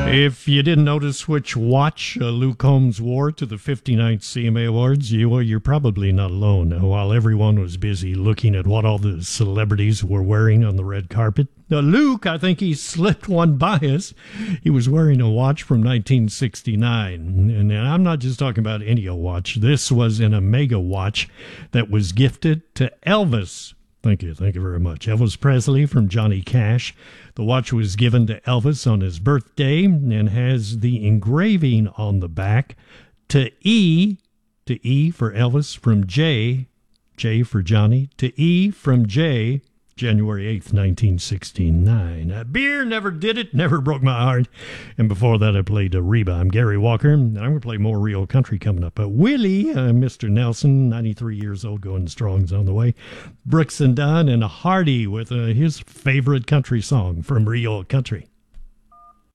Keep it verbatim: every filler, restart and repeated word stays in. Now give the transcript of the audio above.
If you didn't notice which watch uh, Luke Combs wore to the fifty-ninth C M A Awards, you, well, you're probably not alone. Uh, while everyone was busy looking at what all the celebrities were wearing on the red carpet, uh, Luke, I think he slipped one by us. He was wearing a watch from nineteen sixty-nine. And I'm not just talking about any old watch. This was an Omega watch that was gifted to Elvis. Thank you. Thank you very much. Elvis Presley from Johnny Cash. The watch was given to Elvis on his birthday and has the engraving on the back to E, to E for Elvis from J, J for Johnny, to E from J, January eighth, nineteen sixty-nine. Uh, beer never did it, never broke my heart. And before that, I played a Reba. I'm Gary Walker, and I'm going to play more real country coming up. But Willie, uh, Mister Nelson, ninety-three years old, going strong's on the way. Brooks and Dunn and Hardy with uh, his favorite country song from Real Country.